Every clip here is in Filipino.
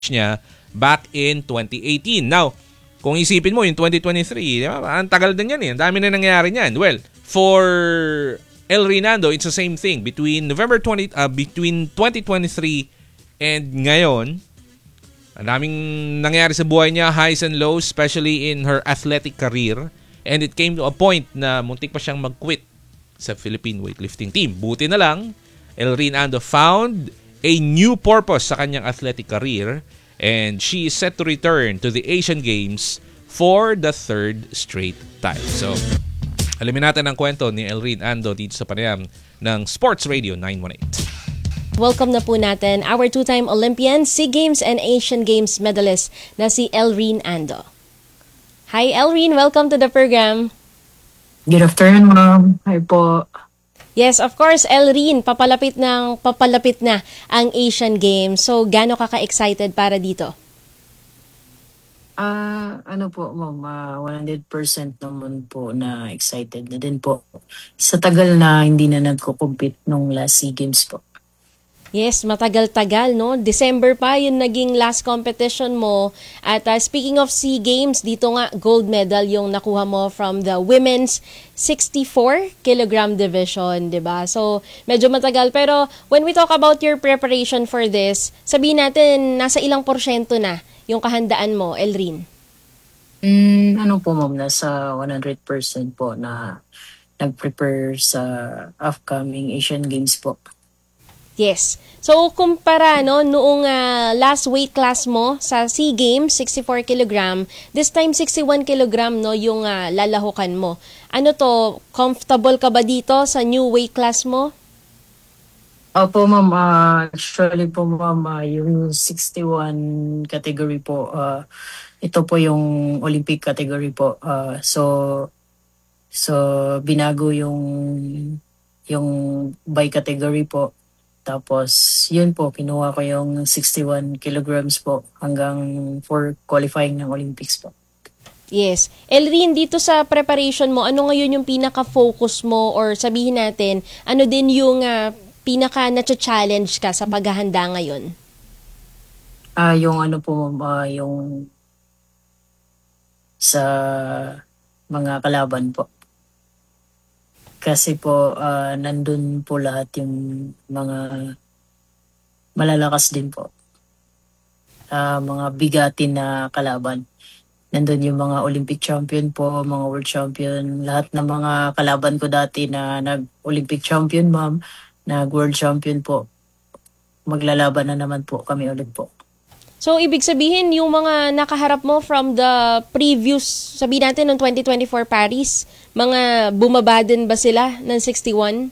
niya back in 2018. Now, kung isipin mo yung 2023, di ba? Ang tagal din yan eh. Ang dami na nangyayari niyan. Well, for El Reinando, it's the same thing. Between between 2023 and ngayon, ang daming nangyari sa buhay niya, highs and lows, especially in her athletic career. And it came to a point na muntik pa siyang mag-quit sa Philippine weightlifting team. Buti na lang, El Reinando found a new purpose sa kanyang athletic career, and she is set to return to the Asian Games for the third straight time. So, alamin natin ang kwento ni El Reinando dito sa panayam ng Sports Radio 918. Welcome na po natin our two-time Olympian, SEA Games and Asian Games medalist na si El Reinando. Hi El Rein, welcome to the program. Good afternoon, ma'am. Hi po. Yes, of course, El Rein, papalapit na ang Asian Games. So, gaano ka ka-excited para dito? Ano po, ma'am, 100% naman po na excited na din po. Sa tagal na hindi na nagko-compete nung last SEA Games po. Yes, matagal-tagal, no? December pa yung naging last competition mo. At speaking of SEA Games, dito nga gold medal yung nakuha mo from the women's 64 kilogram division, 'di ba? So, medyo matagal. Pero when we talk about your preparation for this, sabihin natin, nasa ilang porsyento na yung kahandaan mo, El Rein? Ano po, ma'am, nasa 100% po na nag-prepare sa upcoming Asian Games po. Yes. So, kumpara noong last weight class mo sa SEA Games, 64 kg, this time 61 kg yung lalahukan mo. Ano to, comfortable ka ba dito sa new weight class mo? Opo, ma'am. Actually po, ma'am, yung 61 category po, ito po yung Olympic category po. So binago yung by category po. Tapos, yun po, kinuha ko yung 61 kilograms po hanggang for qualifying ng Olympics po. Yes. El Rein, dito sa preparation mo, ano ngayon yung pinaka-focus mo or sabihin natin, ano din yung pinaka-na-challenge ka sa paghahanda ngayon? Yung ano po, yung sa mga kalaban po. Kasi po, nandun po lahat yung mga malalakas din po. Mga bigatin na kalaban. Nandun yung mga Olympic champion po, mga world champion. Lahat ng mga kalaban ko dati na nag-Olympic champion, ma'am, nag-world champion po. Maglalaban na naman po kami ulit po. So, ibig sabihin, yung mga nakaharap mo from the previous, sabihin natin, noong 2024 Paris, mga bumaba din ba sila ng 61?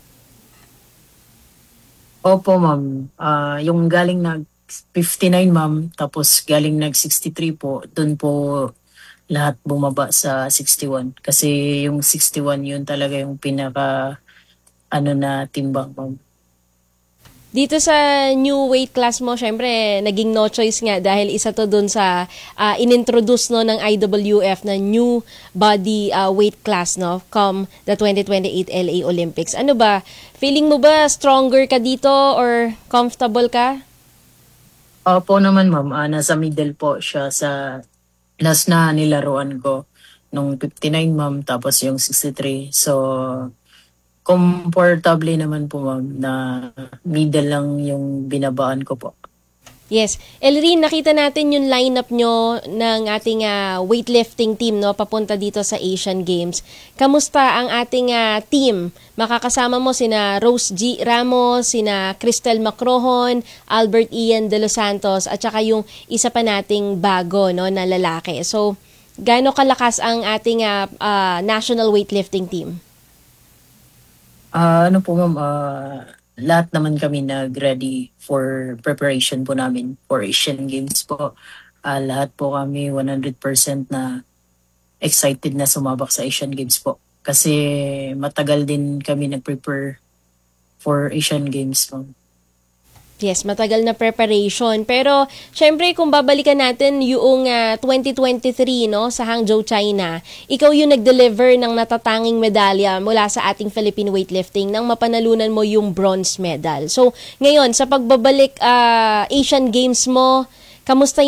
Opo, ma'am. Yung galing nag-59, ma'am, tapos galing nag-63 po, dun po lahat bumaba sa 61. Kasi yung 61, yun talaga yung pinaka, na timbang, ma'am. Dito sa new weight class mo, syempre, naging no choice nga dahil isa to dun sa inintroduce ng IWF na new body weight class come the 2028 LA Olympics. Ano ba? Feeling mo ba stronger ka dito or comfortable ka? Opo naman, ma'am. Nasa middle po siya sa last na nilaruan ko nung 59, ma'am, tapos yung 63. So, comfortably naman po, ma'am, na middle lang yung binabaan ko po. Yes. El Rein, nakita natin yung lineup nyo ng ating weightlifting team papunta dito sa Asian Games. Kamusta ang ating team? Makakasama mo sina Rose G. Ramos, sina Cristel Macrohon, Albert Ian de los Santos, at saka yung isa pa nating bago na lalaki. So, gaano kalakas ang ating national weightlifting team? Ano po, ma'am, lahat naman kami nag-ready for preparation po namin for Asian Games po. Lahat po kami 100% na excited na sumabak sa Asian Games po. Kasi matagal din kami nag-prepare for Asian Games, ma'am. Yes, matagal na preparation. Pero, syempre, kung babalikan natin yung 2023 sa Hangzhou, China, ikaw yung nag-deliver ng natatanging medalya mula sa ating Philippine weightlifting nang mapanalunan mo yung bronze medal. So, ngayon, sa pagbabalik Asian Games mo, Kamusta